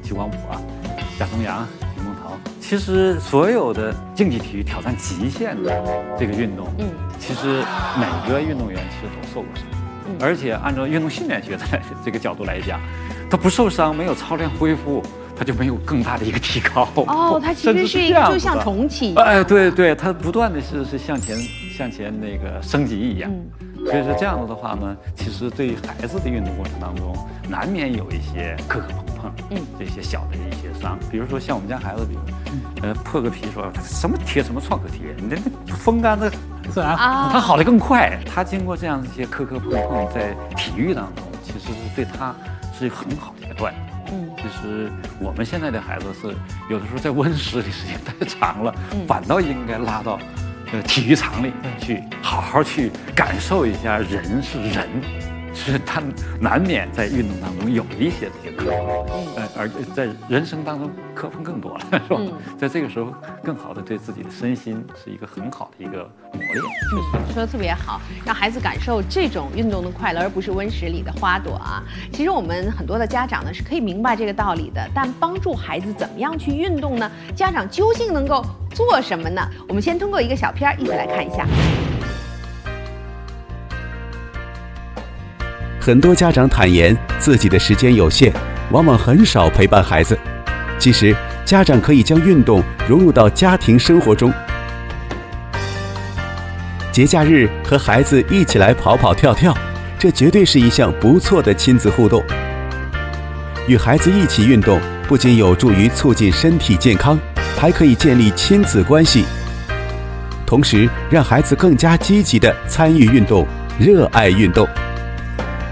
激光舞啊、亚东洋、云梦桃，其实所有的竞技体育挑战极限的这个运动，其实每个运动员其实都受过伤，而且按照运动训练学的这个角度来讲，他不受伤，没有操练恢复，他就没有更大的一个提高。 哦，它其实是一个就像重启。 哎，对对，它不断的是向前那个升级一样。所以说这样子的话呢，其实对于孩子的运动过程当中，难免有一些磕磕碰碰，这些小的一些伤，比如说像我们家孩子，比如破个皮说他什么贴什么创可贴，你这风干的自然他好的更快。他经过这样一些磕磕碰碰，在体育当中，其实是对他是一个很好的一个锻炼。其实我们现在的孩子是有的时候在温室里时间太长了，反倒应该拉到体育场里去，好好去感受一下人是人，是他难免在运动当中有一些这些磕碰，而在人生当中磕碰更多了，是吧？在这个时候，更好的对自己的身心是一个很好的一个磨练。 说得特别好，让孩子感受这种运动的快乐，而不是温室里的花朵啊。其实我们很多的家长呢是可以明白这个道理的，但帮助孩子怎么样去运动呢？家长究竟能够做什么呢？我们先通过一个小片一起来看一下。 很多家长坦言，自己的时间有限，往往很少陪伴孩子。其实，家长可以将运动融入到家庭生活中。节假日和孩子一起来跑跑跳跳，这绝对是一项不错的亲子互动。与孩子一起运动，不仅有助于促进身体健康，还可以建立亲子关系，同时让孩子更加积极地参与运动，热爱运动。